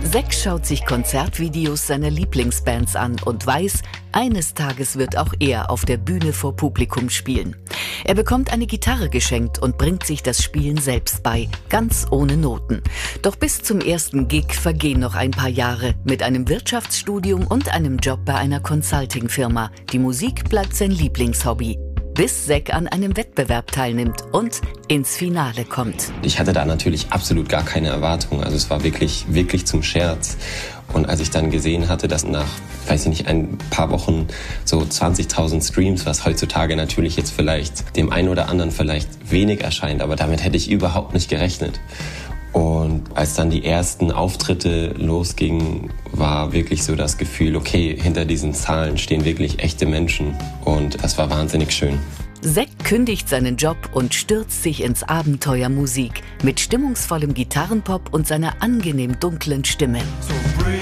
Zack schaut sich Konzertvideos seiner Lieblingsbands an und weiß, eines Tages wird auch er auf der Bühne vor Publikum spielen. Er bekommt eine Gitarre geschenkt und bringt sich das Spielen selbst bei, ganz ohne Noten. Doch bis zum ersten Gig vergehen noch ein paar Jahre mit einem Wirtschaftsstudium und einem Job bei einer Consulting-Firma. Die Musik bleibt sein Lieblingshobby, bis Zack an einem Wettbewerb teilnimmt und ins Finale kommt. Ich hatte da natürlich absolut gar keine Erwartung. Also es war wirklich zum Scherz. Und als ich dann gesehen hatte, dass nach, weiß ich nicht, ein paar Wochen so 20.000 Streams, was heutzutage natürlich jetzt vielleicht dem einen oder anderen vielleicht wenig erscheint, aber damit hätte ich überhaupt nicht gerechnet. Und als dann die ersten Auftritte losgingen, war wirklich so das Gefühl, okay, hinter diesen Zahlen stehen wirklich echte Menschen. Und das war wahnsinnig schön. Zack kündigt seinen Job und stürzt sich ins Abenteuer Musik mit stimmungsvollem Gitarrenpop und seiner angenehm dunklen Stimme.